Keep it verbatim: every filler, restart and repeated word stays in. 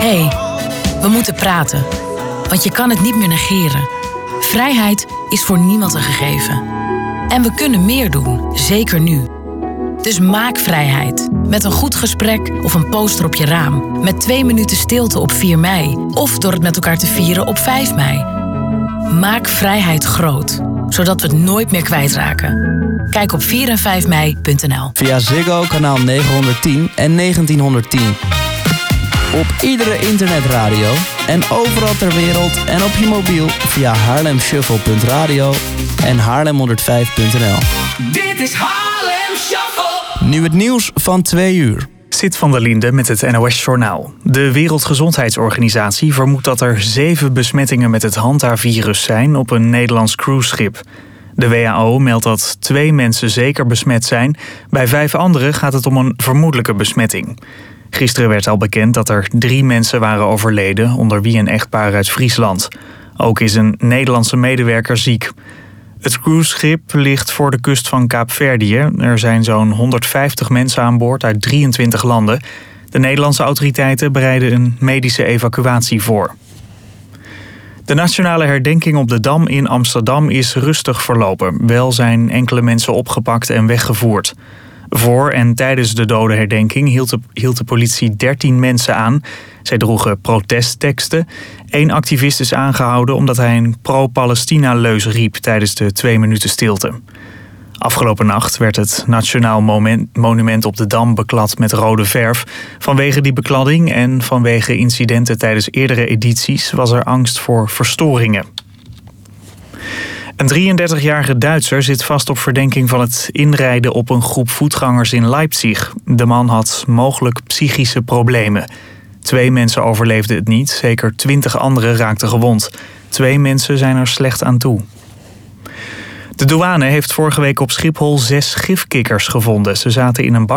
Hé, hey, we moeten praten. Want je kan het niet meer negeren. Vrijheid is voor niemand een gegeven. En we kunnen meer doen, zeker nu. Dus maak vrijheid. Met een goed gesprek of een poster op je raam. Met twee minuten stilte op vier mei. Of door het met elkaar te vieren op vijf mei. Maak vrijheid groot. Zodat we het nooit meer kwijtraken. Kijk op vier en vijf mei punt n l. Via Ziggo kanaal negenhonderdtien en negentienhonderdtien. Op iedere internetradio en overal ter wereld en op je mobiel via haarlem shuffle punt radio en haarlem honderdvijf punt n l. Dit is Haarlem Shuffle. Nu het nieuws van twee uur. Sid van der Linde met het N O S-journaal. De Wereldgezondheidsorganisatie vermoedt dat er zeven besmettingen met het Hanta-virus zijn op een Nederlands cruiseschip. De W H O meldt dat twee mensen zeker besmet zijn. Bij vijf anderen gaat het om een vermoedelijke besmetting. Gisteren werd al bekend dat er drie mensen waren overleden, onder wie een echtpaar uit Friesland. Ook is een Nederlandse medewerker ziek. Het cruiseschip ligt voor de kust van Kaapverdië. Er zijn zo'n honderdvijftig mensen aan boord uit drieëntwintig landen. De Nederlandse autoriteiten bereiden een medische evacuatie voor. De nationale herdenking op de Dam in Amsterdam is rustig verlopen. Wel zijn enkele mensen opgepakt en weggevoerd. Voor en tijdens de dodenherdenking hield de, hield de politie dertien mensen aan. Zij droegen protestteksten. Eén activist is aangehouden omdat hij een pro-Palestina-leus riep tijdens de twee minuten stilte. Afgelopen nacht werd het Nationaal Monument op de Dam beklad met rode verf. Vanwege die bekladding en vanwege incidenten tijdens eerdere edities was er angst voor verstoringen. Een drieëndertigjarige Duitser zit vast op verdenking van het inrijden op een groep voetgangers in Leipzig. De man had mogelijk psychische problemen. Twee mensen overleefden het niet, zeker twintig anderen raakten gewond. Twee mensen zijn er slecht aan toe. De douane heeft vorige week op Schiphol zes gifkikkers gevonden. Ze zaten in een bak